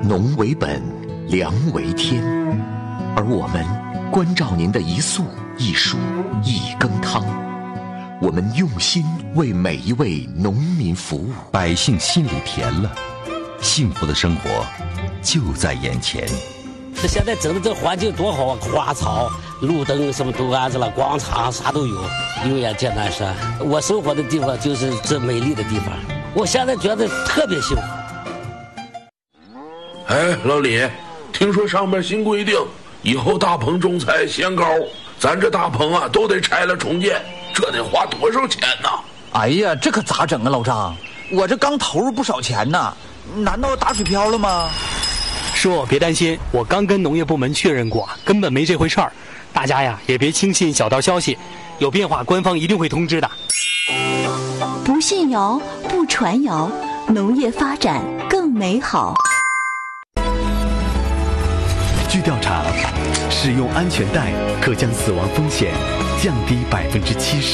农为本，粮为天，而我们关照您的一粟一蔬一羹汤，我们用心为每一位农民服务， 百姓心里甜了，幸福的生活就在眼前。 现在整的这环境多好啊，花草、路灯什么都安置了，广场啥都有。永远见南山，我生活的地方就是这美丽的地方，我现在觉得特别幸福。 哎，老李，听说上面新规定，以后大棚种菜限高，咱这大棚啊都得拆了重建，这得花多少钱呢？ 哎呀，这可咋整啊，老张？我这刚投入不少钱呢，难道打水漂了吗？ 叔，别担心，我刚跟农业部门确认过，根本没这回事儿。大家呀，也别轻信小道消息，有变化官方一定会通知的。 不信谣，不传谣，农业发展更美好。 据调查，使用安全带可将死亡风险降低70%。